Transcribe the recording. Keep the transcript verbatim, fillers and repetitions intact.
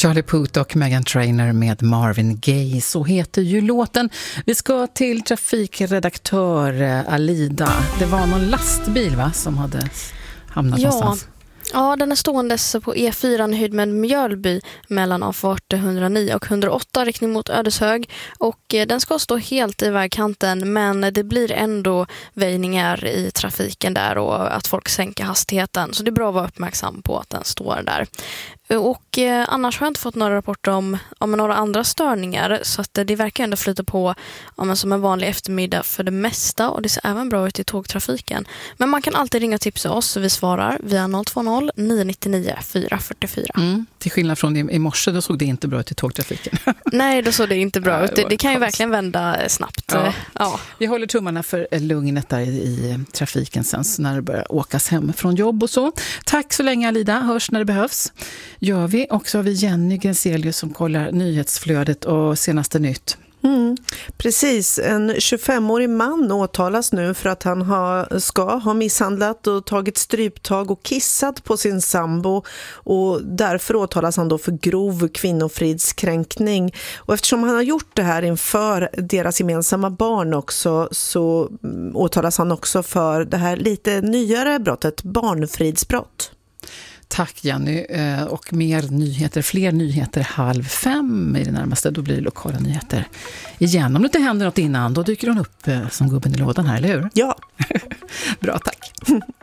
Charlie Puth och Meghan Trainor med Marvin Gaye, så heter ju låten. Vi ska till trafikredaktör Alida. Det var någon lastbil va, som hade hamnat ja. någonstans. Ja, den är ståendes på E fyra i höjd med Mjölby mellan avfart etthundranio och hundraåtta riktning mot Ödeshög. Och den ska stå helt i vägkanten, men det blir ändå väjningar i trafiken där och att folk sänker hastigheten. Så det är bra att vara uppmärksam på att den står där. Och eh, annars har jag inte fått några rapporter om, om några andra störningar, så att det verkar ändå flyta på ja, som en vanlig eftermiddag för det mesta, och det ser även bra ut i tågtrafiken. Men man kan alltid ringa och tipsa oss, så vi svarar via noll två noll nio nio nio fyra fyra fyra. Mm, till skillnad från i, i morse, då såg det inte bra ut i tågtrafiken. Nej, då såg det inte bra ja, ut. Det, det kan ju verkligen vända snabbt. Ja. Ja. Vi håller tummarna för lugnet där i, i trafiken sen när det börjar åkas hem från jobb och så. Tack så länge Alida, hörs när det behövs. Gör vi. Och så har vi Jenny Genselius som kollar nyhetsflödet och senaste nytt. Mm, precis, en tjugofemårig man åtalas nu för att han ha, ska ha misshandlat och tagit stryptag och kissat på sin sambo, och därför åtalas han då för grov kvinnofridskränkning. Och eftersom han har gjort det här inför deras gemensamma barn också, så åtalas han också för det här lite nyare brottet, barnfridsbrott. Tack Jenny, och mer nyheter, fler nyheter halv fem i det närmaste. Då blir det lokala nyheter igen. Om det inte händer något innan, då dyker hon upp som gubben i lådan här, eller hur? Ja. Bra, tack.